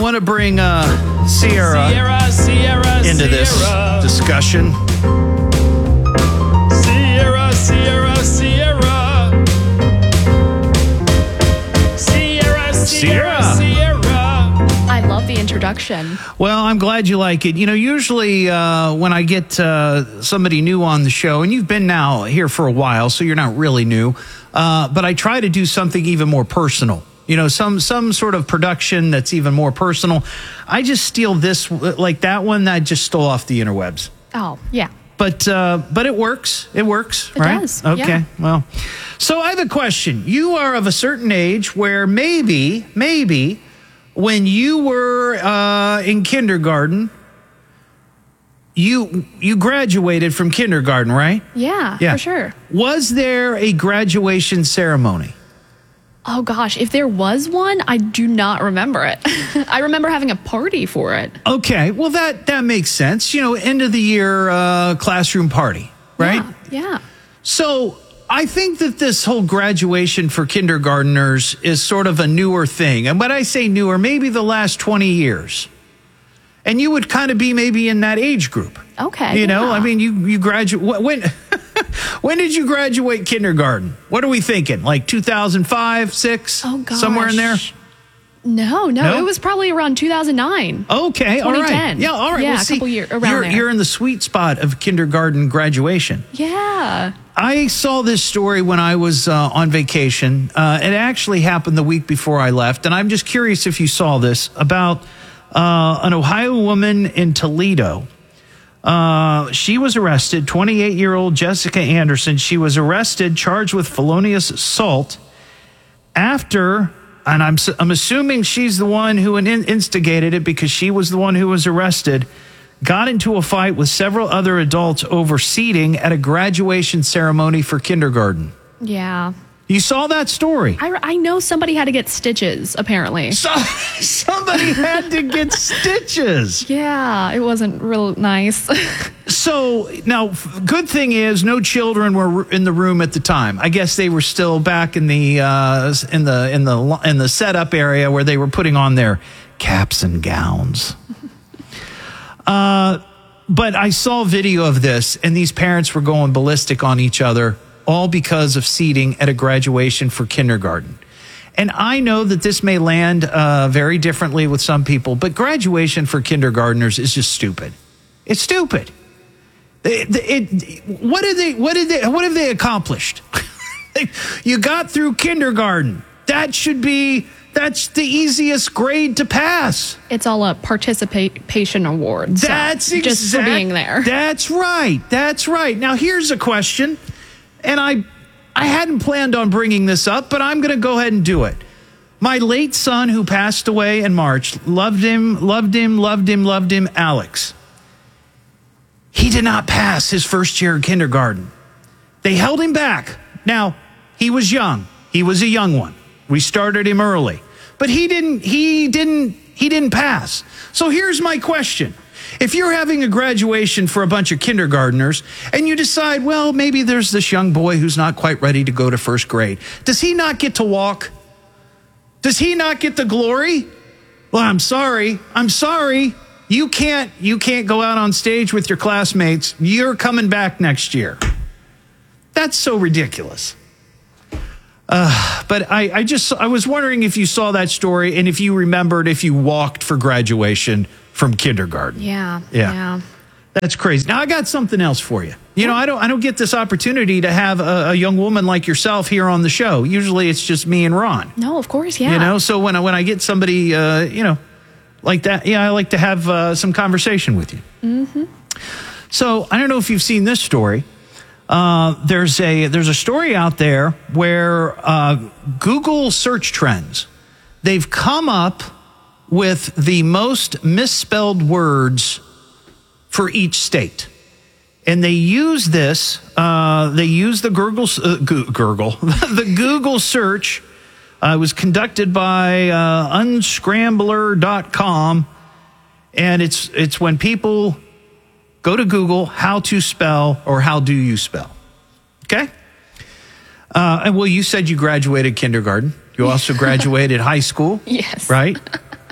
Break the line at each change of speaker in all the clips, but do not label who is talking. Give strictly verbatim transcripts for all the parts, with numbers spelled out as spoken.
want to bring uh, Sierra,
Sierra, Sierra,
into this
Sierra.
discussion.
Sierra, Sierra, Sierra. Sierra, Sierra,
Sierra.
Sierra.
I love the introduction.
Well, I'm glad you like it. You know, usually uh, when I get uh, somebody new on the show, and you've been now here for a while, so you're not really new, uh, but I try to do something even more personal. You know, some some sort of production that's even more personal. I just steal this, like that one that I just stole off the interwebs.
Oh, yeah.
But uh, but it works. It works,
It
right?
does,
Okay.
yeah.
Well, so I have a question. You are of a certain age where maybe, maybe, when you were uh, in kindergarten, you you graduated from kindergarten, right?
Yeah,
Yeah.
for sure.
Was there a graduation ceremony?
Oh, gosh. If there was one, I do not remember it. I remember having a party for it.
Okay. Well, that that makes sense. You know, end of the year uh, classroom party, right?
Yeah. yeah.
So I think that this whole graduation for kindergartners is sort of a newer thing. And when I say newer, maybe the last twenty years. And you would kind of be maybe in that age group.
Okay.
You know,
yeah.
I mean, you, you graduate. When, when did you graduate kindergarten? What are we thinking? Like two thousand five, six?
Oh, gosh.
Somewhere in there?
No, no,
No?
It was probably around two thousand nine.
Okay, all right.
twenty ten.
Yeah, all right.
Yeah,
well,
a
see,
couple year- around
you're,
there.
you're in the sweet spot of kindergarten graduation.
Yeah.
I saw this story when I was uh, on vacation. Uh, it actually happened the week before I left, and I'm just curious if you saw this about uh, an Ohio woman in Toledo. Uh, she was arrested, twenty-eight-year-old Jessica Anderson. She was arrested, charged with felonious assault after, and I'm I'm assuming she's the one who in- instigated it because she was the one who was arrested, got into a fight with several other adults over seating at a graduation ceremony for kindergarten.
Yeah.
You saw that story.
I, I know somebody had to get stitches, apparently.
So, somebody had to get stitches.
Yeah, it wasn't real nice.
So now, good thing is, no children were in the room at the time. I guess they were still back in the uh, in the in the in the setup area where they were putting on their caps and gowns. uh, but I saw video of this, and these parents were going ballistic on each other, all because of seating at a graduation for kindergarten. And I know that this may land uh, very differently with some people, but graduation for kindergartners is just stupid. It's stupid. It, it, what did they? What did they? What have they accomplished? You got through kindergarten. That should be. That's the easiest grade to pass.
It's all a participation award. So
That's exact,
just for being there.
That's right. That's right. Now here's a question, and I, I hadn't planned on bringing this up, but I'm going to go ahead and do it. My late son, who passed away in March, loved him, loved him, loved him, loved him, Alex. He did not pass his first year of kindergarten. They held him back. Now, he was young. He was a young one. We started him early. But he didn't he didn't he didn't pass. So here's my question. If you're having a graduation for a bunch of kindergartners and you decide, well, maybe there's this young boy who's not quite ready to go to first grade. Does he not get to walk? Does he not get the glory? Well, I'm sorry. I'm sorry. You can't you can't go out on stage with your classmates. You're coming back next year. That's so ridiculous. Uh, but I, I just I was wondering if you saw that story and if you remembered if you walked for graduation from kindergarten.
Yeah,
Yeah.
yeah.
That's crazy. Now I got something else for you. You know, I don't I don't get this opportunity to have a, a young woman like yourself here on the show. Usually it's just me and Ron.
No, of course, yeah.
You know, so when I when I get somebody uh, you know, like that, yeah, I like to have uh, some conversation with you.
Mm-hmm.
So I don't know if you've seen this story. Uh, there's a there's a story out there where uh, Google search trends, they've come up with the most misspelled words for each state, and they use this. Uh, they use the Google uh, Google the Google search. Uh, it was conducted by uh, unscrambler dot com, and it's it's when people go to Google, how to spell or how do you spell? Okay? Uh, and well, you said you graduated kindergarten. You also graduated high school.
Yes.
Right?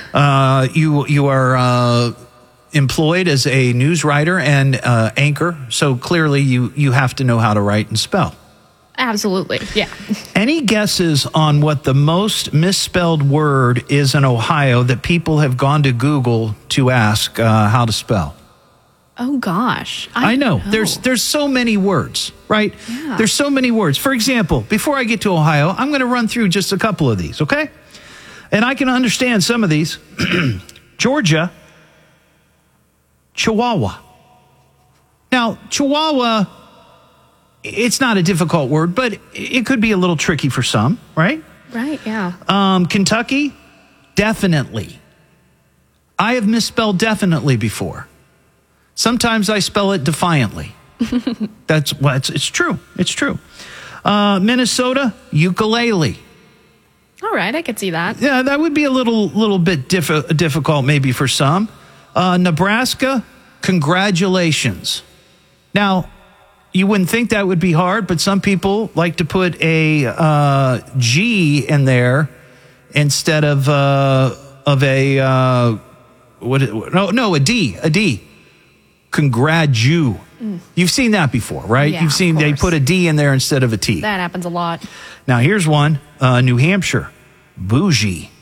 Uh, you you are uh, employed as a news writer and uh, anchor, so clearly you you have to know how to write and spell.
Absolutely, yeah.
Any guesses on what the most misspelled word is in Ohio that people have gone to Google to ask uh, how to spell?
Oh gosh,
I, I know. There's there's so many words, right?
Yeah.
There's so many words. For example, before I get to Ohio, I'm going to run through just a couple of these, okay? And I can understand some of these. Georgia, Chihuahua. Now, Chihuahua, it's not a difficult word, but it could be a little tricky for some, right?
Right, yeah.
Um, Kentucky, definitely. I have misspelled definitely before. Sometimes I spell it defiantly. That's well, it's, it's true. It's true. Uh, Minnesota, ukulele.
All right, I could see that.
Yeah, that would be a little little bit diff- difficult maybe for some. Uh, Nebraska, congratulations. Now, you wouldn't think that would be hard, but some people like to put a uh, G in there instead of uh, of a uh, what? No, no, a D, a D. Congratu. Mm. You've seen that before, right?
Yeah,
You've seen they put a D in there instead of a T.
That happens a lot.
Now, here's one. Uh, New Hampshire. Bougie.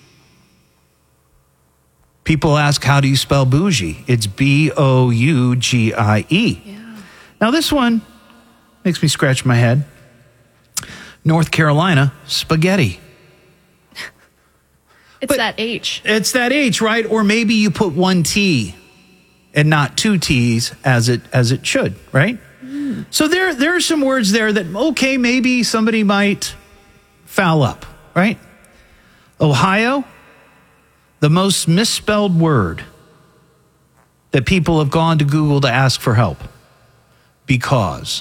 People ask, how do you spell bougie? It's B O U G I E.
Yeah.
Now, this one makes me scratch my head. North Carolina. Spaghetti.
It's
But
that H.
It's that H, right? Or maybe you put one T and not two T's as it as it should, right? Mm. So there there are some words there that, okay, maybe somebody might foul up, right? Ohio, the most misspelled word that people have gone to Google to ask for help. Because.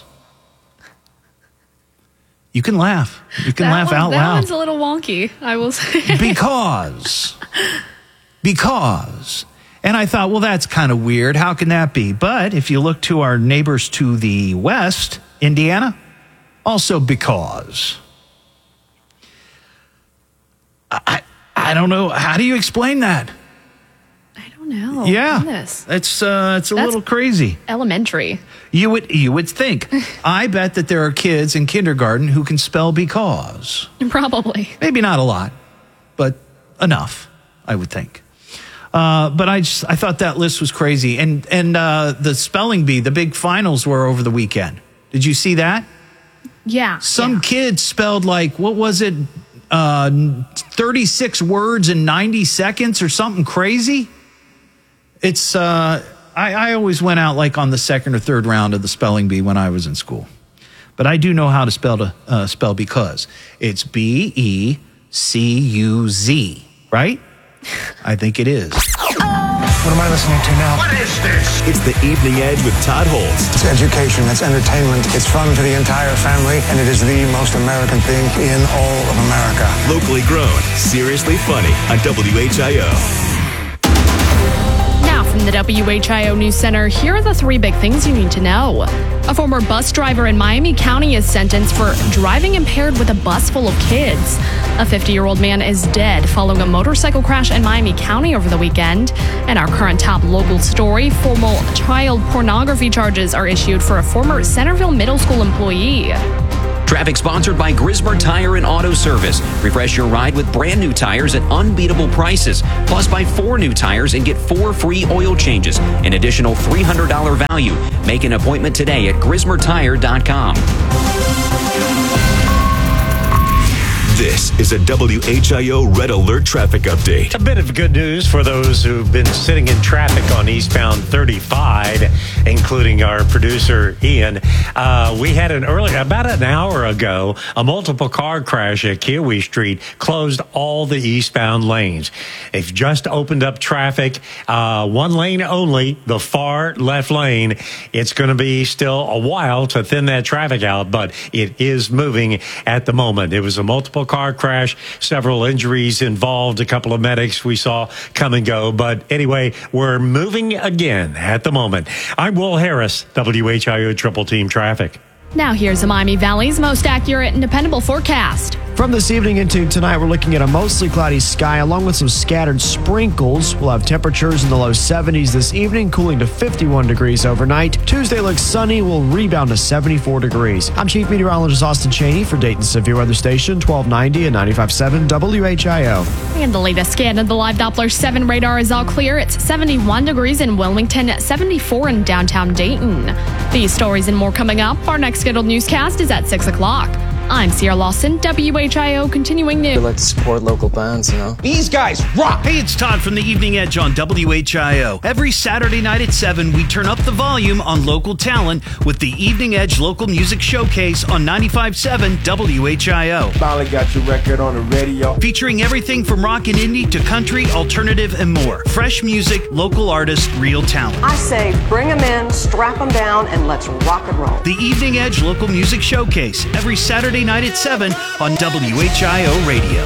You can laugh. You can
that
laugh
one,
out
that
loud.
That one's a little wonky, I will say.
Because. Because. And I thought, well, that's kind of weird. How can that be? But if you look to our neighbors to the west, Indiana, also because. I, I don't know. How do you explain that?
I don't know.
Yeah.
Goodness.
It's, uh, it's a
That's
little crazy.
Elementary.
You would, you would think. I bet that there are kids in kindergarten who can spell because.
Probably.
Maybe not a lot, but enough, I would think. Uh, but I just I thought that list was crazy. And and uh, the spelling bee, the big finals were over the weekend. Did you see that?
Yeah.
Some
yeah.
kid spelled like, what was it, uh, thirty-six words in ninety seconds or something crazy? It's, uh, I, I always went out like on the second or third round of the spelling bee when I was in school. But I do know how to spell, to, uh, spell because. It's B E C U Z, right? I think it is.
What am I listening to now?
What is this?
It's the Evening Edge with Todd Holtz.
It's education, it's entertainment, it's fun for the entire family, and it is the most American thing in all of America.
Locally grown, seriously funny on W H I O.
Now from the W H I O News Center, here are the three big things you need to know. A former bus driver in Miami County is sentenced for driving impaired with a bus full of kids. A fifty-year-old man is dead following a motorcycle crash in Miami County over the weekend. And our current top local story, formal child pornography charges are issued for a former Centerville Middle School employee.
Traffic sponsored by Grismer Tire and Auto Service. Refresh your ride with brand new tires at unbeatable prices. Plus, buy four new tires and get four free oil changes. An additional three hundred dollars value. Make an appointment today at grismer tire dot com.
This is a W H I O Red Alert traffic update.
A bit of good news for those who've been sitting in traffic on eastbound thirty-five, including our producer, Ian. Uh, we had an early, about an hour ago, a multiple car crash at Kiowee Street closed all the eastbound lanes. They've just opened up traffic, uh, one lane only, the far left lane. It's going to be still a while to thin that traffic out, but it is moving at the moment. It was a multiple car crash, several injuries involved, a couple of medics we saw come and go. But anyway, we're moving again at the moment. I'm Will Harris, W H I O Triple Team Traffic.
Now here's the Miami Valley's most accurate and dependable forecast.
From this evening into tonight, we're looking at a mostly cloudy sky along with some scattered sprinkles. We'll have temperatures in the low seventies this evening, cooling to fifty-one degrees overnight. Tuesday looks sunny, will rebound to seventy-four degrees. I'm Chief Meteorologist Austin Cheney for Dayton's Severe Weather Station, twelve ninety and ninety-five point seven W H I O.
And the latest scan of the live Doppler seven radar is all clear. It's seventy-one degrees in Wilmington, seventy-four in downtown Dayton. These stories and more coming up. Our next scheduled newscast is at six o'clock. I'm Sierra Lawson, W H I O Continuing News.
We like to support local bands, you know.
These guys rock!
Hey, it's Todd from the Evening Edge on W H I O. Every Saturday night at seven, we turn up the volume on local talent with the Evening Edge Local Music Showcase on ninety-five point seven W H I O.
Finally got your record on the radio.
Featuring everything from rock and indie to country, alternative, and more. Fresh music, local artists, real talent.
I say bring them in, strap them down, and let's rock and roll.
The Evening Edge Local Music Showcase, every Saturday night at seven on W H I O Radio.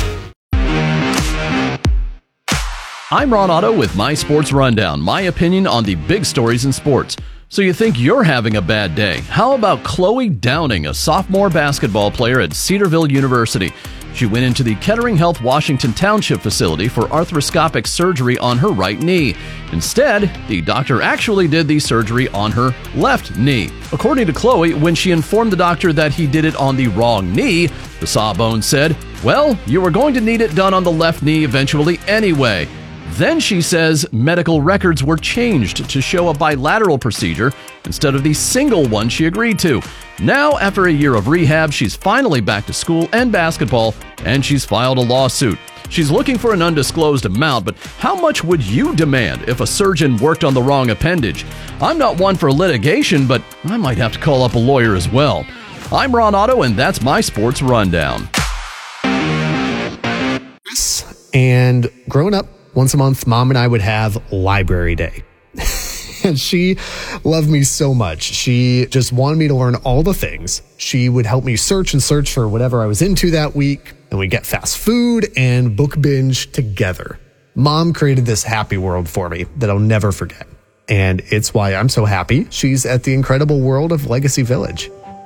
I'm Ron Otto with My Sports Rundown, my opinion on the big stories in sports. So you think you're having a bad day? How about Chloe Downing, a sophomore basketball player at Cedarville University? She went into the Kettering Health Washington Township facility for arthroscopic surgery on her right knee. Instead, the doctor actually did the surgery on her left knee. According to Chloe, when she informed the doctor that he did it on the wrong knee, the sawbones said, "Well, you were going to need it done on the left knee eventually anyway." Then she says medical records were changed to show a bilateral procedure instead of the single one she agreed to. Now, after a year of rehab, she's finally back to school and basketball, and she's filed a lawsuit. She's looking for an undisclosed amount, but how much would you demand if a surgeon worked on the wrong appendage? I'm not one for litigation, but I might have to call up a lawyer as well. I'm Ron Otto, and that's my sports rundown.
And growing up, once a month, Mom and I would have library day. And she loved me so much. She just wanted me to learn all the things. She would help me search and search for whatever I was into that week. And we'd get fast food and book binge together. Mom created this happy world for me that I'll never forget. And it's why I'm so happy she's at the incredible world of Legacy Village.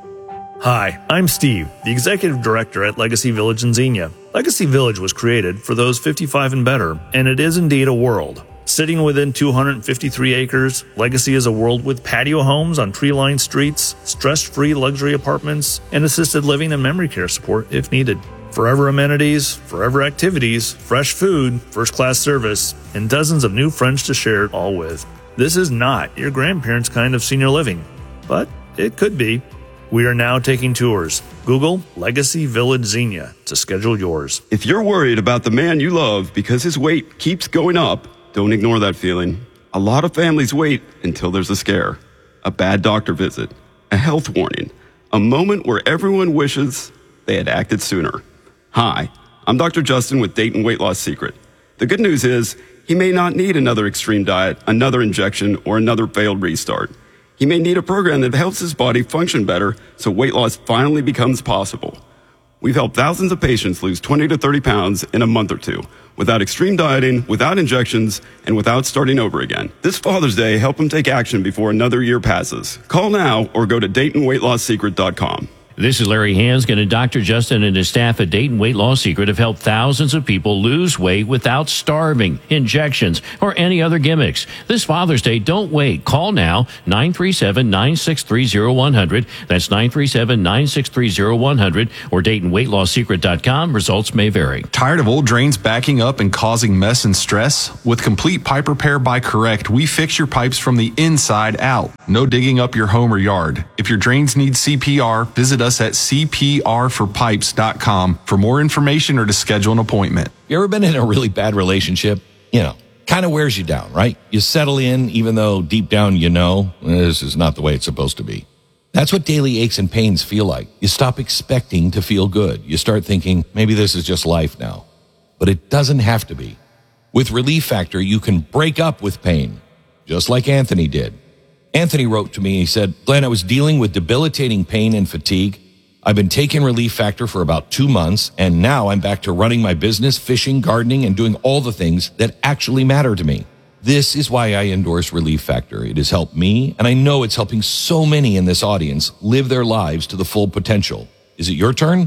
Hi, I'm Steve, the Executive Director at Legacy Village in Xenia. Legacy Village was created for those fifty-five and better, and it is indeed a world. Sitting within two hundred fifty-three acres, Legacy is a world with patio homes on tree-lined streets, stress-free luxury apartments, and assisted living and memory care support if needed. Forever amenities, forever activities, fresh food, first-class service, and dozens of new friends to share it all with. This is not your grandparents' kind of senior living, but it could be. We are now taking tours. Google Legacy Village Xenia to schedule yours.
If you're worried about the man you love because his weight keeps going up, don't ignore that feeling. A lot of families wait until there's a scare, a bad doctor visit, a health warning, a moment where everyone wishes they had acted sooner. Hi, I'm Doctor Justin with Dayton Weight Loss Secret. The good news is he may not need another extreme diet, another injection, or another failed restart. He may need a program that helps his body function better so weight loss finally becomes possible. We've helped thousands of patients lose twenty to thirty pounds in a month or two without extreme dieting, without injections, and without starting over again. This Father's Day, help him take action before another year passes. Call now or go to Dayton Weight Loss Secret dot com.
This is Larry Hansgen, and Doctor Justin and his staff at Dayton Weight Loss Secret have helped thousands of people lose weight without starving, injections, or any other gimmicks. This Father's Day, don't wait. Call now, nine three seven, nine six three, zero one zero zero. That's nine three seven, nine six three, zero one zero zero or Dayton Weight Loss Secret dot com. Results may vary.
Tired of old drains backing up and causing mess and stress? With Complete Pipe Repair by Correct, we fix your pipes from the inside out. No digging up your home or yard. If your drains need C P R, visit us at C P R for pipes dot com for more information or to schedule an appointment.
You ever been in a really bad relationship? You know, kind of wears you down, right? You settle in even though deep down you know this is not the way it's supposed to be. That's what daily aches and pains feel like. You stop expecting to feel good. You start thinking, maybe this is just life now. But it doesn't have to be. With Relief Factor, you can break up with pain, just like Anthony did. Anthony wrote to me, he said, Glenn, I was dealing with debilitating pain and fatigue. I've been taking Relief Factor for about two months, and now I'm back to running my business, fishing, gardening, and doing all the things that actually matter to me. This is why I endorse Relief Factor. It has helped me, and I know it's helping so many in this audience live their lives to the full potential. Is it your turn?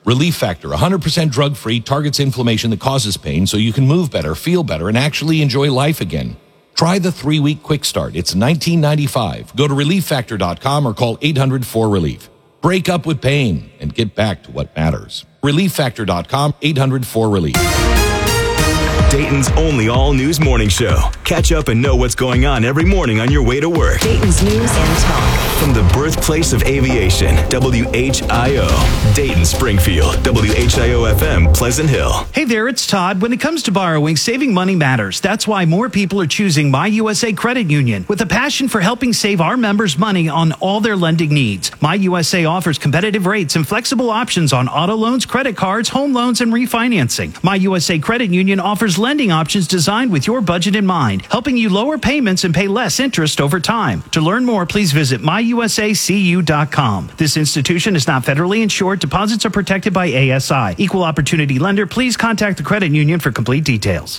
Relief Factor, one hundred percent drug-free, targets inflammation that causes pain so you can move better, feel better, and actually enjoy life again. Try the three-week quick start. It's nineteen ninety-five dollars. Go to relief factor dot com or call eight hundred four relief. Break up with pain and get back to what matters. relief factor dot com, eight hundred four relief.
Dayton's only all-news morning show. Catch up and know what's going on every morning on your way to work.
Dayton's News and Talk.
From the birthplace of aviation, W H I O. Dayton, Springfield, W H I O F M, Pleasant Hill.
Hey there, it's Todd. When it comes to borrowing, saving money matters. That's why more people are choosing My U S A Credit Union. With a passion for helping save our members money on all their lending needs, My U S A offers competitive rates and flexible options on auto loans, credit cards, home loans, and refinancing. My U S A Credit Union offers lending options designed with your budget in mind, helping you lower payments and pay less interest over time. To learn more, please visit my u s a c u dot com. This institution is not federally insured. Deposits are protected by A S I. Equal opportunity lender. Please contact the credit union for complete details.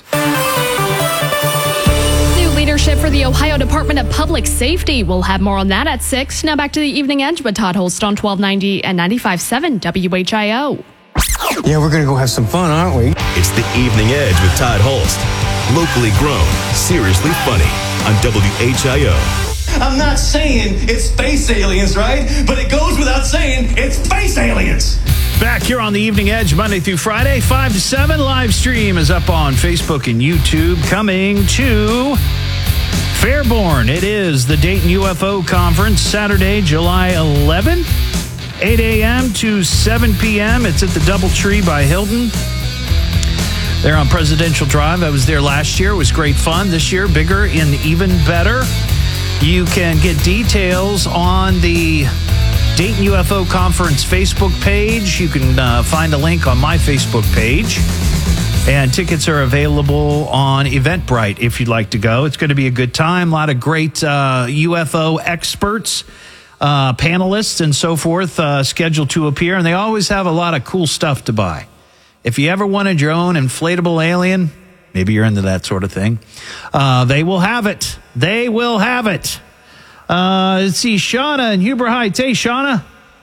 New leadership for the Ohio Department of Public Safety. We'll have more on that at six. Now back to the Evening Edge with Todd Holst on twelve ninety and ninety-five point seven W H I O.
Yeah, we're going to go have some fun, aren't we?
It's the Evening Edge with Todd Holst. Locally grown, seriously funny on W H I O.
I'm not saying it's space aliens, right? But it goes without saying it's space aliens.
Back here on the Evening Edge, Monday through Friday, five to seven. Live stream is up on Facebook and YouTube. Coming to Fairborn. It is the Dayton U F O Conference, Saturday, July eleventh. eight a.m. to seven p.m. It's at the Doubletree by Hilton. They're on Presidential Drive. I was there last year. It was great fun. This year, bigger and even better. You can get details on the Dayton U F O Conference Facebook page. You can uh, find a link on my Facebook page. And tickets are available on Eventbrite if you'd like to go. It's going to be a good time. A lot of great uh, U F O experts. Uh, panelists and so forth uh, scheduled to appear, and they always have a lot of cool stuff to buy. If you ever wanted your own inflatable alien, maybe you're into that sort of thing, uh, they will have it. They will have it. Uh, let's see, Shauna in Huber Heights. Hey, Shauna.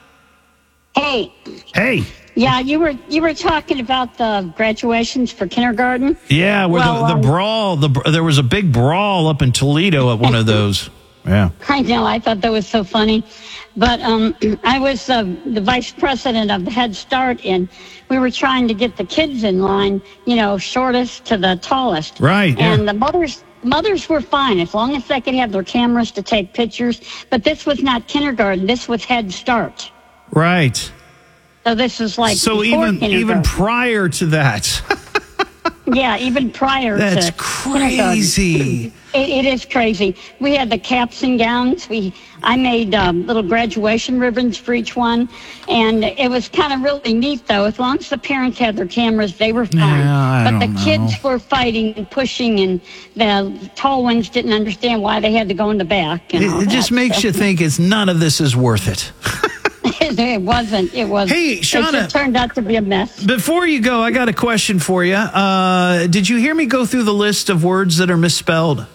Hey.
Hey.
Yeah, you were you were talking about the graduations for kindergarten.
Yeah, where
well,
the, the
um,
brawl, the, there was a big brawl up in Toledo at one of those. Yeah.
I know. I thought that was so funny. But um, I was uh, the vice president of the Head Start, and we were trying to get the kids in line, you know, shortest to the tallest.
Right.
And
yeah.
the mothers mothers were fine as long as they could have their cameras to take pictures. But this was not kindergarten. This was Head Start.
Right.
So this is like
so even even prior to that.
Yeah, even prior
That's
to
crazy.
It, it is crazy. We had the caps and gowns. We I made um, little graduation ribbons for each one, and it was kind of really neat, though. As long as the parents had their cameras, they were fine.
Yeah, I
but the
don't know.
kids were fighting and pushing, and the tall ones didn't understand why they had to go in the back. And all
It, it just
that.
makes
So-
you think it's none of this is worth it.
it wasn't. It wasn't.
Hey,
It
Shauna.
just turned out to be a mess.
Before you go, I got a question for you. Uh, did you hear me go through the list of words that are misspelled?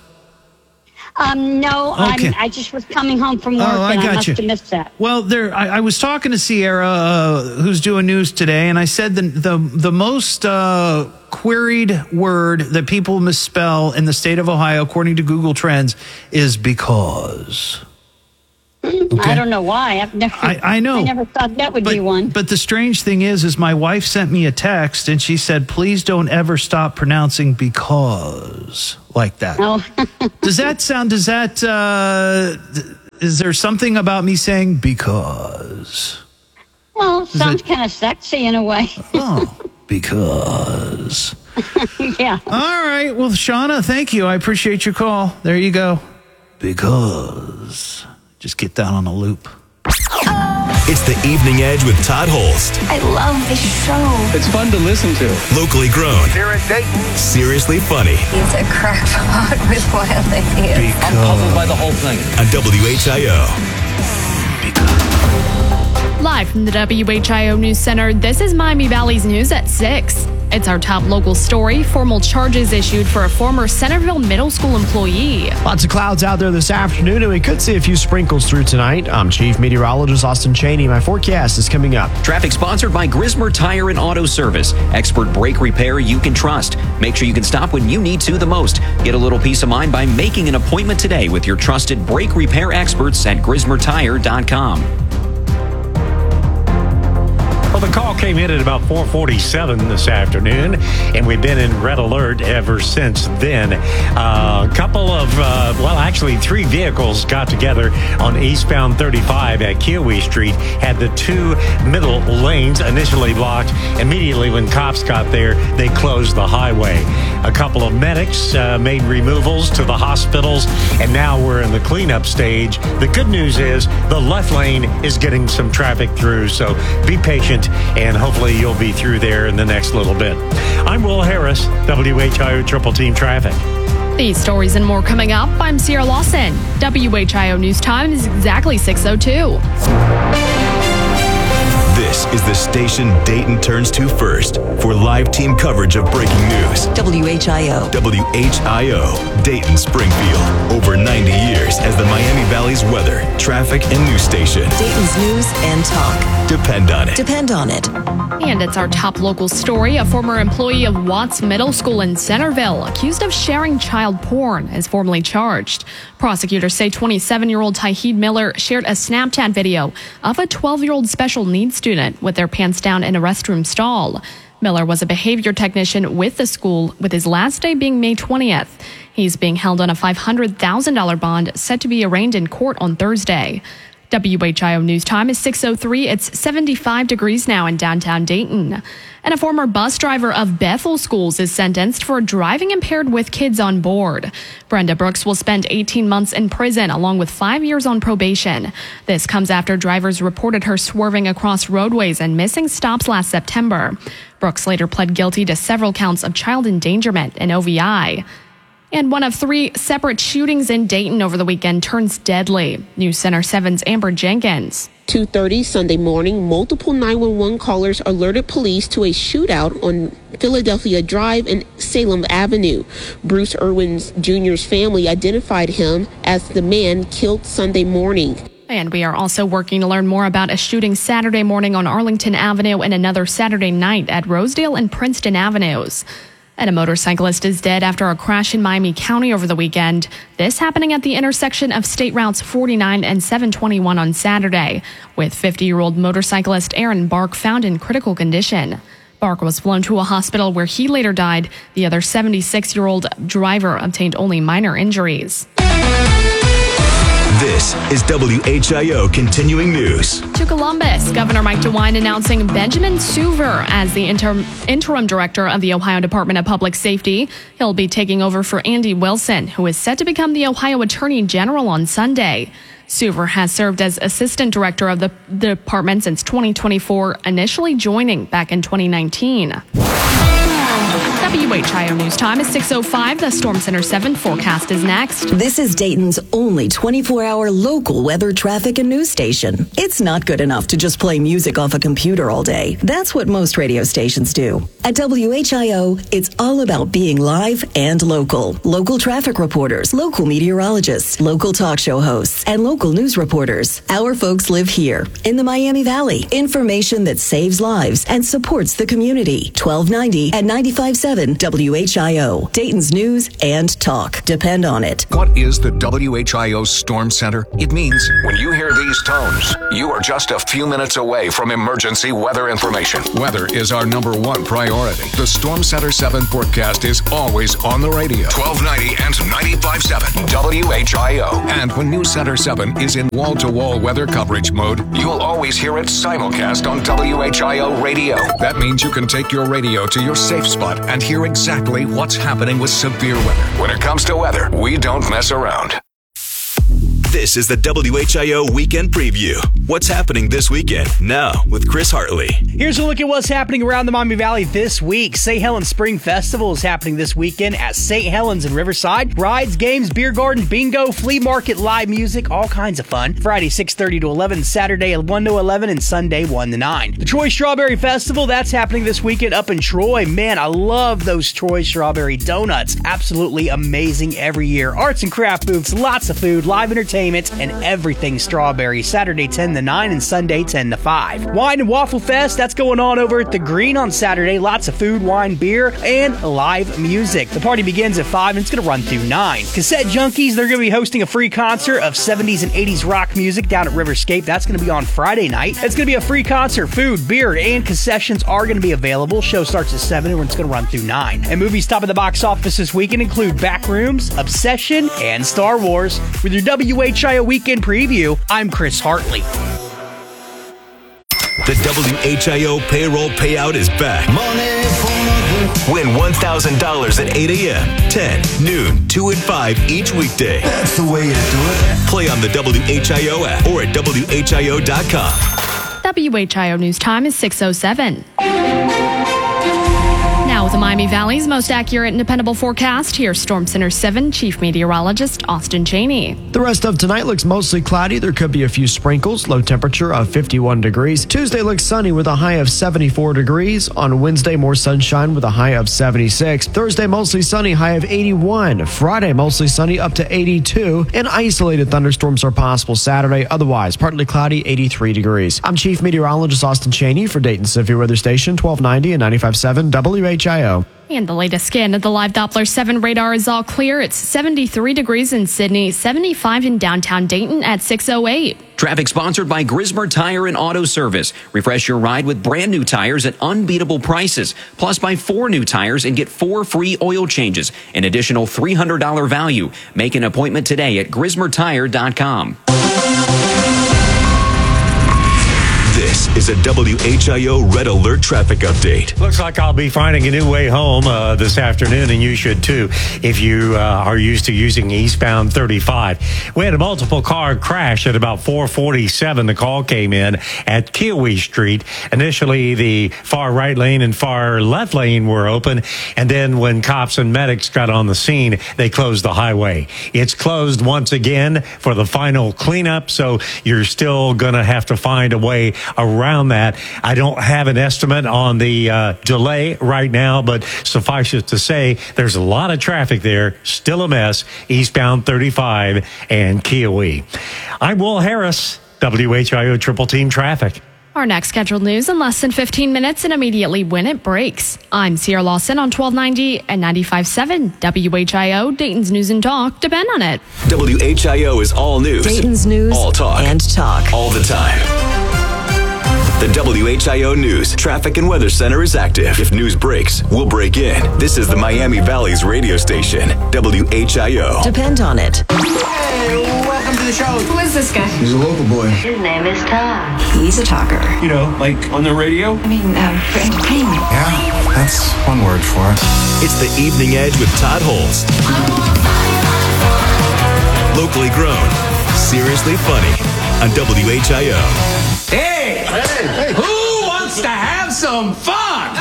Um, no,
Okay.
I'm, I just was coming home from work,
Oh, I
and I
got
must
you.
have missed that.
Well, there. I, I was talking to Sierra, uh, who's doing news today, and I said the the, the most uh, queried word that people misspell in the state of Ohio, according to Google Trends, is because.
I don't know why. I've never.
I, I know.
I never thought that would
but,
be one.
But the strange thing is, is my wife sent me a text and she said, please don't ever stop pronouncing because like that.
No.
Does that sound, does that, uh, is there something about me saying because?
Well, it
Is
sounds
it-
kind of sexy in a way.
Oh, because.
Yeah.
All right. Well, Shauna, thank you. I appreciate your call. There you go. Because. Just get that on a loop.
It's the Evening Edge with Todd Holst.
I love this show.
It's fun to listen to.
Locally grown.
Here at Dayton.
Seriously funny.
It's a crackpot with wild ideas.
I'm puzzled by the whole thing.
On W H I O.
Live from the W H I O News Center, this is Miami Valley's News at six. It's our top local story. Formal charges issued for a former Centerville Middle School employee.
Lots of clouds out there this afternoon, and we could see a few sprinkles through tonight. I'm Chief Meteorologist Austin Cheney. My forecast is coming up.
Traffic sponsored by Grismer Tire and Auto Service. Expert brake repair you can trust. Make sure you can stop when you need to the most. Get a little peace of mind by making an appointment today with your trusted brake repair experts at grismer tire dot com.
Well, the call came in at about four forty-seven this afternoon, and we've been in red alert ever since then. Uh, a couple of, uh, well, actually three vehicles got together on eastbound thirty-five at Kiowee Street, had the two middle lanes initially blocked. Immediately when cops got there, they closed the highway. A couple of medics uh, made removals to the hospitals, and now we're in the cleanup stage. The good news is the left lane is getting some traffic through, so be patient, and hopefully you'll be through there in the next little bit. I'm Will Harris, W H I O Triple Team Traffic.
These stories and more coming up. I'm Sierra Lawson. W H I O News Time is exactly six oh two.
This is the station Dayton turns to first for live team coverage of breaking news.
W H I O.
W H I O, Dayton Springfield. Over ninety years as the Miami Valley's weather, traffic, and news station.
Dayton's news and talk.
Depend on it.
Depend on it.
And it's our top local story. A former employee of Watts Middle School in Centerville, accused of sharing child porn, is formally charged. Prosecutors say twenty-seven-year-old Tyheed Miller shared a Snapchat video of a twelve-year-old special needs student with their pants down in a restroom stall. Miller was a behavior technician with the school, with his last day being May twentieth. He's being held on a five hundred thousand dollars bond set to be arraigned in court on Thursday. W H I O News Time is six oh three. It's seventy-five degrees now in downtown Dayton. And a former bus driver of Bethel Schools is sentenced for driving impaired with kids on board. Brenda Brooks will spend eighteen months in prison along with five years on probation. This comes after drivers reported her swerving across roadways and missing stops last September. Brooks later pled guilty to several counts of child endangerment and O V I. And one of three separate shootings in Dayton over the weekend turns deadly. News Center seven's Amber Jenkins.
two thirty Sunday morning, multiple nine one one callers alerted police to a shootout on Philadelphia Drive and Salem Avenue. Bruce Irwin Junior's family identified him as the man killed Sunday morning.
And we are also working to learn more about a shooting Saturday morning on Arlington Avenue and another Saturday night at Rosedale and Princeton Avenues. And a motorcyclist is dead after a crash in Miami County over the weekend. This happening at the intersection of State Routes forty-nine and seven twenty-one on Saturday, with fifty-year-old motorcyclist Aaron Bark found in critical condition. Bark was flown to a hospital where he later died. The other seventy-six-year-old driver obtained only minor injuries.
This is W H I O Continuing News.
To Columbus, Governor Mike DeWine announcing Benjamin Suver as the interim, interim director of the Ohio Department of Public Safety. He'll be taking over for Andy Wilson, who is set to become the Ohio Attorney General on Sunday. Suver has served as assistant director of the, the department since twenty twenty-four, initially joining back in twenty nineteen. W H I O News Time is six oh five. The Storm Center seven forecast is next.
This is Dayton's only twenty-four hour local weather, traffic, and news station. It's not good enough to just play music off a computer all day. That's what most radio stations do. At W H I O, it's all about being live and local. Local traffic reporters, local meteorologists, local talk show hosts, and local news reporters. Our folks live here in the Miami Valley. Information that saves lives and supports the community. twelve ninety at ninety-five point seven W H I O, Dayton's news and talk. Depend on it.
What is the W H I O Storm Center? It means when you hear these tones, you are just a few minutes away from emergency weather information. Weather is our number one priority. The Storm Center seven forecast is always on the radio. twelve ninety and ninety-five point seven W H I O. And when News Center seven is in wall-to-wall weather coverage mode, you'll always hear it simulcast on W H I O radio. That means you can take your radio to your safe spot and hear exactly what's happening with severe weather. When it comes to weather, we don't mess around.
This is the W H I O Weekend Preview. What's happening this weekend? Now with Chris Hartley.
Here's a look at what's happening around the Miami Valley this week. Saint Helens Spring Festival is happening this weekend at Saint Helens in Riverside. Rides, games, beer garden, bingo, flea market, live music, all kinds of fun. Friday six thirty to eleven, Saturday one to eleven, and Sunday one to nine. The Troy Strawberry Festival, that's happening this weekend up in Troy. Man, I love those Troy Strawberry donuts. Absolutely amazing every year. Arts and craft booths, lots of food, live entertainment, and everything strawberry. Saturday ten to nine and Sunday ten to five. Wine and Waffle Fest, that's going on over at the Green on Saturday. Lots of food, wine, beer, and live music. The party begins at five and it's going to run through nine. Cassette Junkies, they're going to be hosting a free concert of seventies and eighties rock music down at Riverscape. That's going to be on Friday night. It's going to be a free concert. Food, beer, and concessions are going to be available. Show starts at seven and it's going to run through nine. And movies top of the box office this weekend include Backrooms, Obsession, and Star Wars. With your W H I O Weekend Preview, I'm Chris Hartley.
The W H I O payroll payout is back. Win one thousand dollars at eight a.m., ten, noon, two, and five each weekday. That's the way to do it. Play on the W H I O app or at W H I O dot com.
W H I O News Time is six oh seven. Now with the Miami Valley's most accurate and dependable forecast, here's Storm Center seven Chief Meteorologist Austin Cheney.
The rest of tonight looks mostly cloudy. There could be a few sprinkles. Low temperature of fifty-one degrees. Tuesday looks sunny with a high of seventy-four degrees. On Wednesday, more sunshine with a high of seventy-six. Thursday, mostly sunny, high of eighty-one. Friday, mostly sunny, up to eighty-two. And isolated thunderstorms are possible Saturday. Otherwise, partly cloudy, eighty-three degrees. I'm Chief Meteorologist Austin Cheney for Dayton Severe Weather Station, twelve ninety and ninety-five point seven W H I O.
And the latest scan of the live Doppler seven radar is all clear. It's seventy-three degrees in Sydney, seventy-five in downtown Dayton at six oh eight.
Traffic sponsored by Grismer Tire and Auto Service. Refresh your ride with brand new tires at unbeatable prices. Plus, buy four new tires and get four free oil changes. An additional three hundred dollars value. Make an appointment today at grismer tire dot com.
This is a W H I O Red Alert traffic update.
Looks like I'll be finding a new way home uh, this afternoon, and you should too if you uh, are used to using eastbound thirty-five. We had a multiple car crash at about four forty-seven. The call came in at Kiowee Street. Initially, the far right lane and far left lane were open, and then when cops and medics got on the scene, they closed the highway. It's closed once again for the final cleanup, so you're still going to have to find a way around that. I don't have an estimate on the uh, delay right now, but suffice it to say, there's a lot of traffic there. Still a mess, eastbound thirty-five and Kiowee. I'm Will Harris, W H I O Triple Team Traffic.
Our next scheduled news in less than fifteen minutes and immediately when it breaks. I'm Sierra Lawson on twelve ninety and ninety-five point seven W H I O, Dayton's News and Talk. Depend on it.
W H I O is all news.
Dayton's News
all talk.
and talk.
All the time. The W H I O News Traffic and Weather Center is active. If news breaks, we'll break in. This is the Miami Valley's radio station, W H I O.
Depend on it.
Hey, welcome to the show.
Who is this guy?
He's a local boy.
His name is Tom.
He's a talker.
You know, like on the radio?
I mean, uh, for entertainment.
Yeah, that's one word for it.
It's the Evening Edge with Todd Holes. Locally grown, seriously funny on W H I O.
Hey, hey, who wants to have some fun?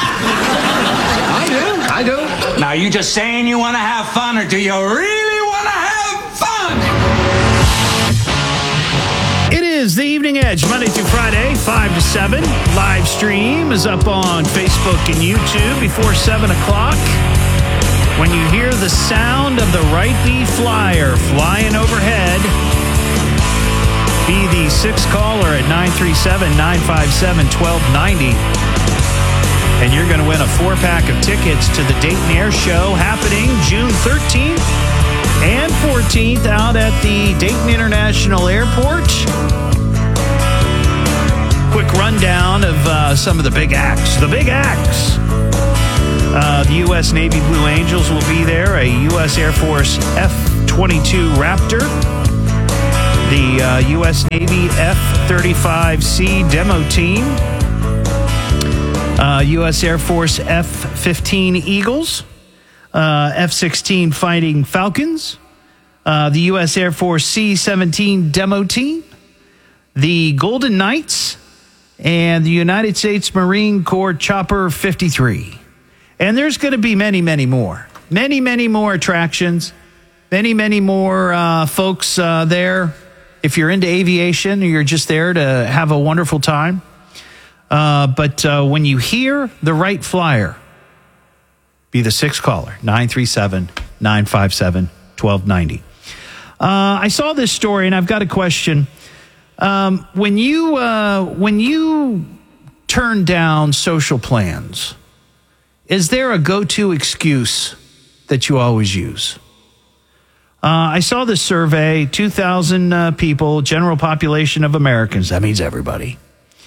I do, I do.
Now, you just saying you want to have fun, or do you really want to have fun?
It is the Evening Edge, Monday through Friday, five to seven. Live stream is up on Facebook and YouTube before seven o'clock. When you hear the sound of the Right B Flyer flying overhead, be the sixth caller at nine three seven, nine five seven, one two nine zero. And you're going to win a four-pack of tickets to the Dayton Air Show happening June thirteenth and fourteenth out at the Dayton International Airport. Quick rundown of uh, some of the big acts. The big acts. Uh, the U S Navy Blue Angels will be there, a U S Air Force F twenty-two Raptor, the uh, U S Navy F thirty-five C demo team, uh, U S Air Force F fifteen Eagles, uh, F sixteen Fighting Falcons, uh, the U S Air Force C seventeen demo team, the Golden Knights, and the United States Marine Corps Chopper fifty-three. And there's going to be many, many more. Many, many more attractions. Many, many more uh, folks uh, there. If you're into aviation, you're just there to have a wonderful time. Uh, but uh, when you hear the right flyer, be the sixth caller, nine three seven, nine five seven, one two nine zero. Uh, I saw this story, and I've got a question. Um, when you uh, when you turn down social plans, is there a go-to excuse that you always use? Uh, I saw this survey, two thousand uh, people, general population of Americans. That means everybody.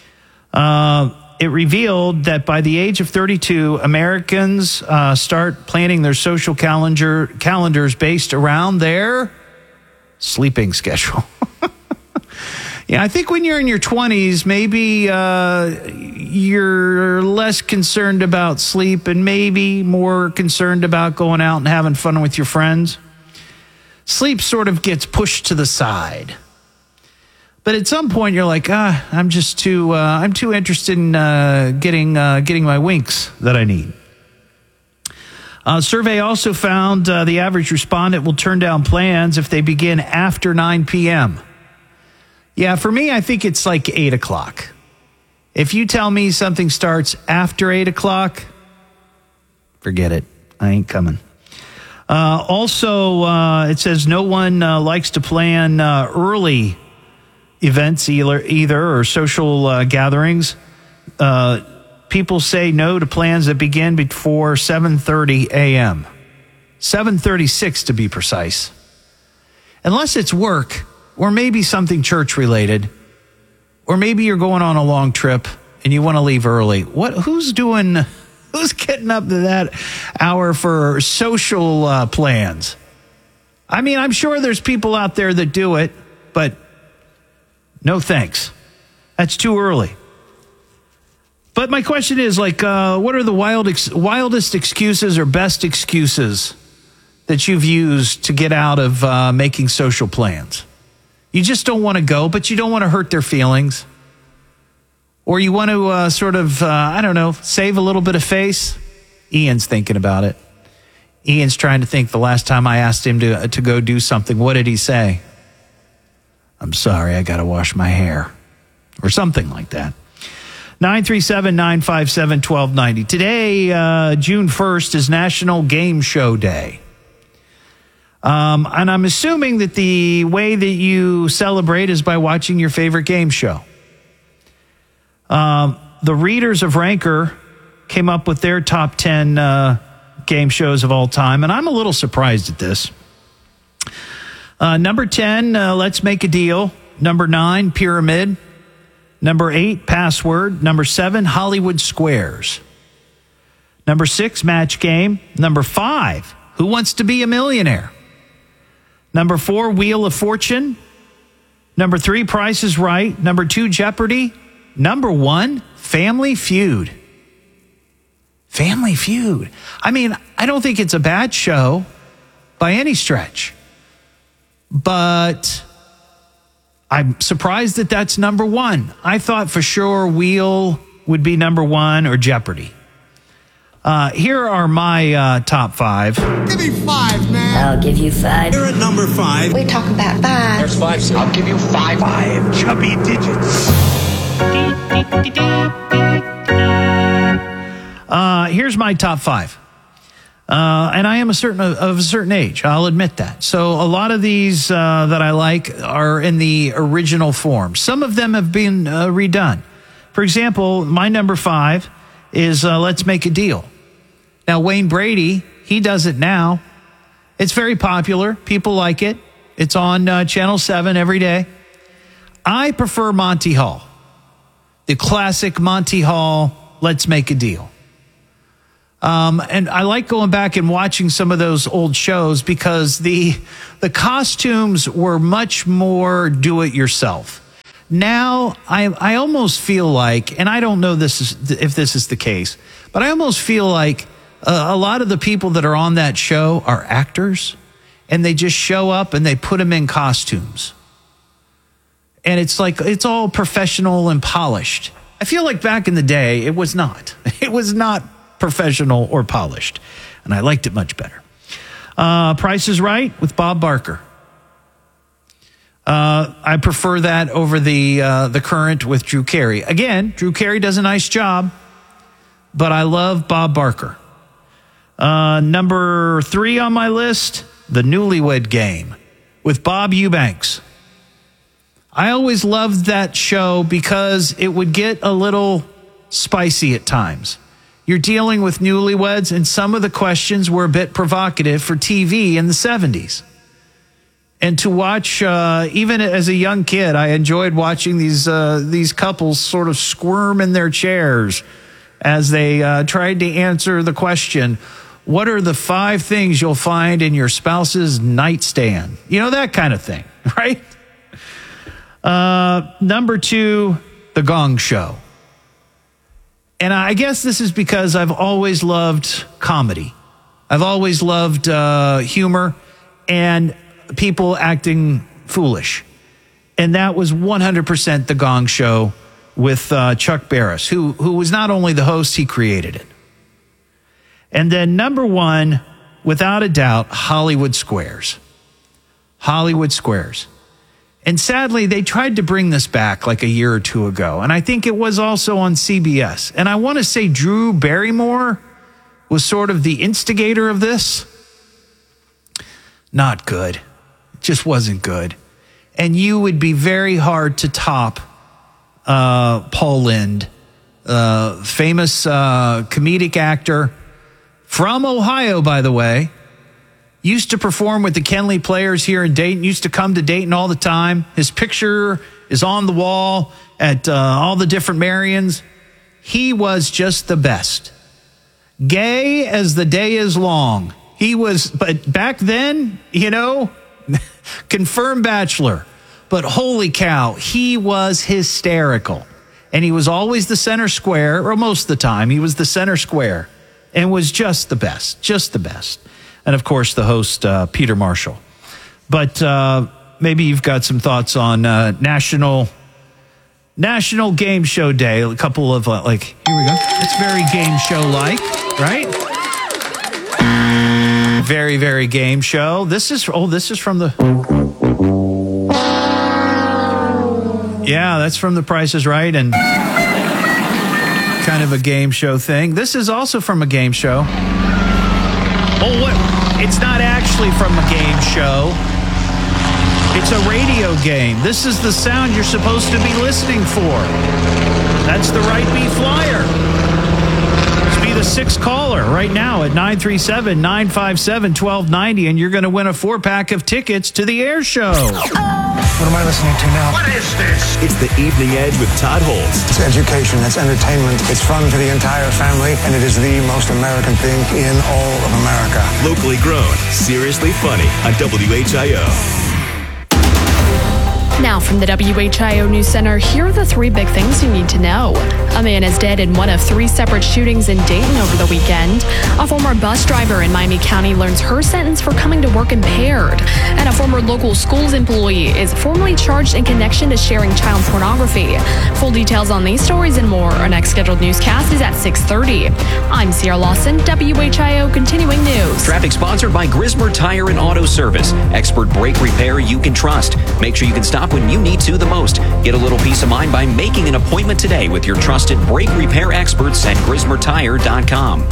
Uh, it revealed that by the age of thirty-two, Americans uh, start planning their social calendar calendars based around their sleeping schedule. Yeah, I think when you're in your twenties, maybe uh, you're less concerned about sleep and maybe more concerned about going out and having fun with your friends. Sleep sort of gets pushed to the side. But at some point, you're like, ah, I'm just too, uh, I'm too interested in uh, getting uh, getting my winks that I need. Uh, survey also found uh, the average respondent will turn down plans if they begin after nine p.m. Yeah, for me, I think it's like eight o'clock. If you tell me something starts after eight o'clock, forget it. I ain't coming. Uh, also, uh, it says no one uh, likes to plan uh, early events either, either or social uh, gatherings. Uh, people say no to plans that begin before seven thirty a.m. seven thirty-six to be precise. Unless it's work, or maybe something church-related, or maybe you're going on a long trip and you want to leave early. What? Who's doing... Who's getting up to that hour for social uh, plans? I mean, I'm sure there's people out there that do it, but no thanks. That's too early. But my question is, like, uh, what are the wild ex- wildest excuses or best excuses that you've used to get out of uh, making social plans? You just don't want to go, but you don't want to hurt their feelings. Or you want to uh, sort of, uh, I don't know, save a little bit of face? Ian's thinking about it. Ian's trying to think the last time I asked him to, uh, to go do something. What did he say? I'm sorry, I got to wash my hair. Or something like that. nine three seven, nine five seven, one two nine zero. Today, uh, June first, is National Game Show Day. Um, and I'm assuming that the way that you celebrate is by watching your favorite game show. Um, the readers of Ranker came up with their top ten uh, game shows of all time, and I'm a little surprised at this. Uh, number ten, uh, Let's Make a Deal. Number nine, Pyramid. Number eight, Password. Number seven, Hollywood Squares. Number six, Match Game. Number five, Who Wants to Be a Millionaire? Number four, Wheel of Fortune. Number three, Price is Right. Number two, Jeopardy. Number one, Family Feud. Family Feud. I mean, I don't think it's a bad show by any stretch. But I'm surprised that that's number one. I thought for sure Wheel would be number one or Jeopardy. Uh, here are my uh, top five.
Give me five, man.
I'll give you five.
You're at number five.
We talk about five.
There's five, sir. I'll give you five. Five chubby digits.
Uh, here's my top five. Uh, and I am a certain of a certain age. I'll admit that. So a lot of these uh, that I like are in the original form. Some of them have been uh, redone. For example, my number five is uh, Let's Make a Deal. Now, Wayne Brady, he does it now. It's very popular. People like it. It's on uh, Channel seven every day. I prefer Monty Hall. The classic Monty Hall, Let's Make a Deal. Um, and I like going back and watching some of those old shows because the the costumes were much more do-it-yourself. Now, I I almost feel like, and I don't know this is if this is the case, but I almost feel like uh, a lot of the people that are on that show are actors, and they just show up and they put them in costumes. And it's like, it's all professional and polished. I feel like back in the day, it was not. It was not professional or polished. And I liked it much better. Uh, Price is Right with Bob Barker. Uh, I prefer that over the uh, the current with Drew Carey. Again, Drew Carey does a nice job, but I love Bob Barker. Uh, number three on my list, The Newlywed Game with Bob Eubanks. I always loved that show because it would get a little spicy at times. You're dealing with newlyweds, and some of the questions were a bit provocative for T V in the seventies. And to watch, uh, even as a young kid, I enjoyed watching these uh, these couples sort of squirm in their chairs as they uh, tried to answer the question, what are the five things you'll find in your spouse's nightstand? You know, that kind of thing, right? Uh, number two, The Gong Show. And I guess this is because I've always loved comedy. I've always loved uh, humor and people acting foolish. And that was one hundred percent The Gong Show with uh, Chuck Barris, who, who was not only the host, he created it. And then number one, without a doubt, Hollywood Squares. Hollywood Squares. And sadly, they tried to bring this back like a year or two ago. And I think it was also on C B S. And I want to say Drew Barrymore was sort of the instigator of this. Not good. It just wasn't good. And you would be very hard to top uh, Paul Lynde, uh, famous uh, comedic actor from Ohio, by the way. Used to perform with the Kenley Players here in Dayton, used to come to Dayton all the time. His picture is on the wall at uh, all the different Marions. He was just the best. Gay as the day is long. He was, but back then, you know, confirmed bachelor. But holy cow, he was hysterical. And he was always the center square, or most of the time, he was the center square. And was just the best, just the best. And, of course, the host, uh, Peter Marshall. But uh, maybe you've got some thoughts on uh, National National Game Show Day. A couple of, uh, like, here we go. It's very game show-like, right? Very, very game show. This is, oh, this is from the... Yeah, that's from The Price is Right and kind of a game show thing. This is also from a game show. Oh, what? It's not actually from a game show. It's a radio game. This is the sound you're supposed to be listening for. That's the Right Beat Flyer. Let's be the sixth caller right now at nine three seven, nine five seven, one two nine zero, and you're going to win a four-pack of tickets to the Air Show.
What am I listening to now?
What is this? It's the Evening Edge with Todd Holtz.
It's education, it's entertainment, it's fun for the entire family, and it is the most American thing in all of America.
Locally grown, seriously funny on W H I O.
Now from the W H I O News Center, here are the three big things you need to know. A man is dead in one of three separate shootings in Dayton over the weekend. A former bus driver in Miami County learns her sentence for coming to work impaired. And a former local schools employee is formally charged in connection to sharing child pornography. Full details on these stories and more. Our next scheduled newscast is at six thirty. I'm Sierra Lawson, W H I O Continuing News.
Traffic sponsored by Grismer Tire and Auto Service. Expert brake repair you can trust. Make sure you can stop when you need to the most. Get a little peace of mind by making an appointment today with your trusted brake repair experts at grismer tire dot com.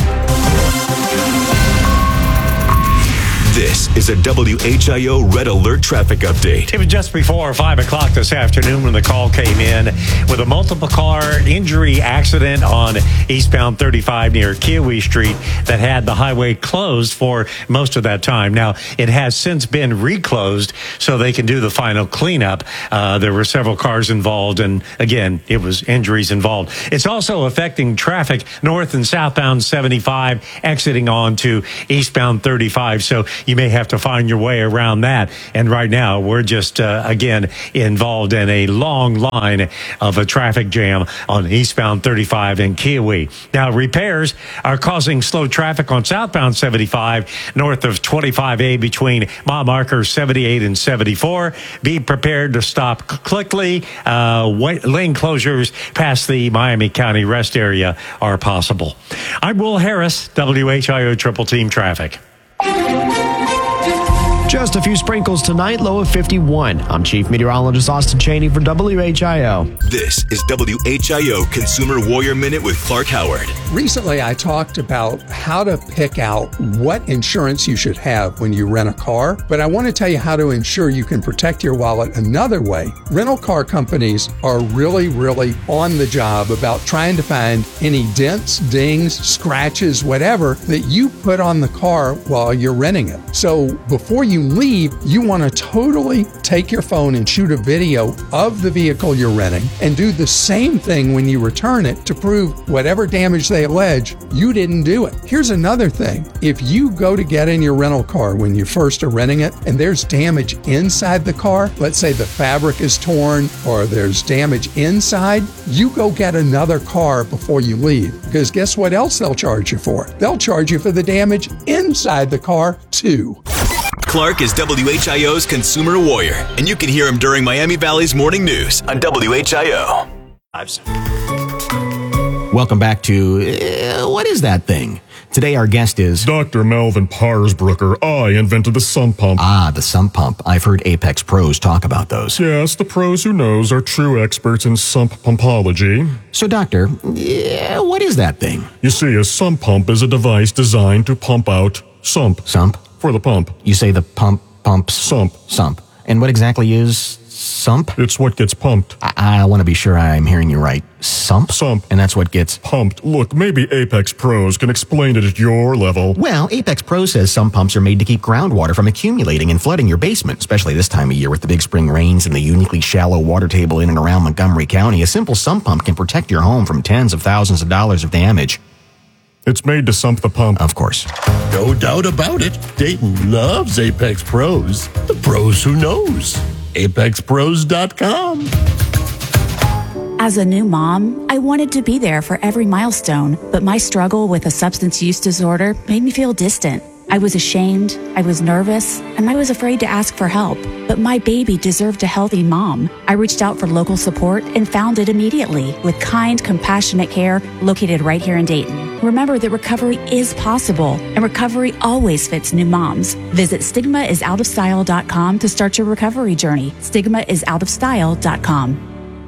This is a W H I O Red Alert traffic update.
It was just before five o'clock this afternoon when the call came in with a multiple car injury accident on eastbound thirty-five near Kiowee Street that had the highway closed for most of that time. Now, it has since been reclosed so they can do the final cleanup. Uh, there were several cars involved, and again, it was injuries involved. It's also affecting traffic north and southbound seventy-five, exiting onto eastbound thirty-five. So you may have to find your way around that. And right now, we're just, uh, again, involved in a long line of a traffic jam on eastbound thirty-five in Kiowee. Now, repairs are causing slow traffic on southbound seventy-five north of twenty-five A between mile markers seventy-eight and seventy-four. Be prepared to stop quickly. Uh, lane closures past the Miami County rest area are possible. I'm Will Harris, W H I O Triple Team Traffic.
Just a few sprinkles tonight, low of fifty-one. I'm Chief Meteorologist Austin Cheney for W H I O.
This is W H I O Consumer Warrior Minute with Clark Howard.
Recently, I talked about how to pick out what insurance you should have when you rent a car, but I want to tell you how to ensure you can protect your wallet another way. Rental car companies are really, really on the job about trying to find any dents, dings, scratches, whatever that you put on the car while you're renting it. So before you leave, you want to totally take your phone and shoot a video of the vehicle you're renting and do the same thing when you return it to prove whatever damage they allege, you didn't do it. Here's another thing. If you go to get in your rental car when you first are renting it and there's damage inside the car, let's say the fabric is torn or there's damage inside, you go get another car before you leave. Because guess what else they'll charge you for? They'll charge you for the damage inside the car too.
Clark is W H I O's Consumer Warrior, and you can hear him during Miami Valley's Morning News on W H I O.
Welcome back to uh, What Is That Thing? Today our guest is
Doctor Melvin Parsbrucker. I invented the sump pump.
Ah, the sump pump. I've heard Apex pros talk about those.
Yes, the pros who knows are true experts in sump pumpology.
So, Doctor, yeah, what is that thing?
You see, a sump pump is a device designed to pump out sump.
Sump?
For the pump.
You say the pump pumps?
Sump.
Sump. And what exactly is sump?
It's what gets pumped.
I, I want to be sure I'm hearing you right. Sump?
Sump.
And that's what gets
pumped. Look, maybe Apex Pros can explain it at your level.
Well, Apex Pros says sump pumps are made to keep groundwater from accumulating and flooding your basement, especially this time of year with the big spring rains and the uniquely shallow water table in and around Montgomery County. A simple sump pump can protect your home from tens of thousands of dollars of damage.
It's made to sump the pump.
Of course.
No doubt about it. Dayton loves Apex Pros. The pros who knows. Apex Pros dot com.
As a new mom, I wanted to be there for every milestone, but my struggle with a substance use disorder made me feel distant. I was ashamed, I was nervous, and I was afraid to ask for help. But my baby deserved a healthy mom. I reached out for local support and found it immediately with kind, compassionate care located right here in Dayton. Remember that recovery is possible, and recovery always fits new moms. Visit stigma is out of style dot com to start your recovery journey. stigma is out of style dot com.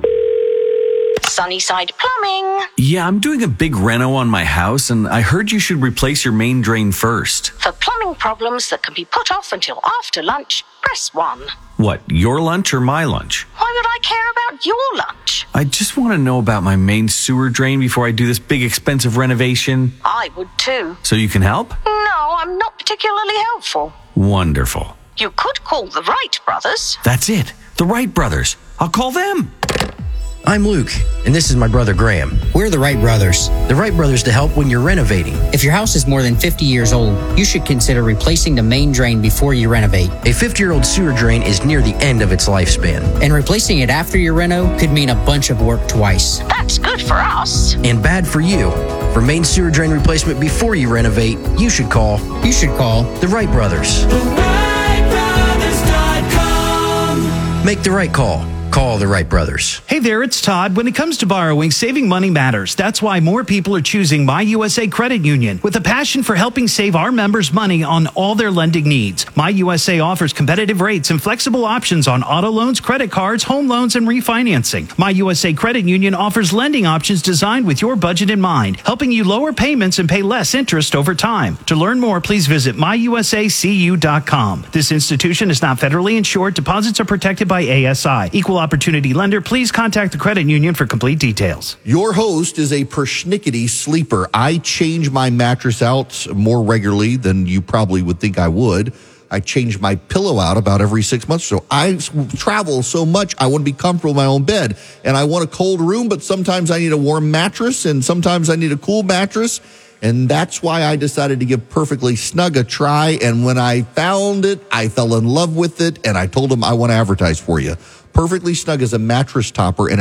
Sunnyside Plumbing.
Yeah, I'm doing a big reno on my house, and I heard you should replace your main drain first.
For plumbing problems that can be put off until after lunch, press one.
What, your lunch or my lunch?
Why would I care about your lunch?
I just want to know about my main sewer drain before I do this big expensive renovation.
I would too.
So you can help?
No, I'm not particularly helpful.
Wonderful.
You could call the Wright brothers.
That's it. The Wright brothers. I'll call them.
I'm Luke, and this is my brother Graham.
We're the Wright brothers.
The Wright brothers to help when you're renovating.
If your house is more than fifty years old, you should consider replacing the main drain before you renovate.
A fifty-year-old sewer drain is near the end of its lifespan.
And replacing it after your reno could mean a bunch of work twice.
That's good for us.
And bad for you. For main sewer drain replacement before you renovate, you should call...
You should call...
The Wright brothers. The Wright brothers dot com. Make the right call. Call the Wright brothers.
Hey there, it's Todd. When it comes to borrowing, saving money matters. That's why more people are choosing My U S A Credit Union with a passion for helping save our members money on all their lending needs. My U S A offers competitive rates and flexible options on auto loans, credit cards, home loans, and refinancing. My U S A Credit Union offers lending options designed with your budget in mind, helping you lower payments and pay less interest over time. To learn more, please visit my u s a c u dot com. This institution is not federally insured. Deposits are protected by A S I. Equal opportunity lender. Please contact the credit union for complete details.
Your host is a persnickety sleeper. I change my mattress out more regularly than you probably would think I would. I change my pillow out about every six months. So I travel so much. I want to be comfortable in my own bed, and I want a cold room, but sometimes I need a warm mattress, and sometimes I need a cool mattress. And that's why I decided to give Perfectly Snug a try. And when I found it, I fell in love with it. And I told them I want to advertise for you. Perfectly Snug is a mattress topper and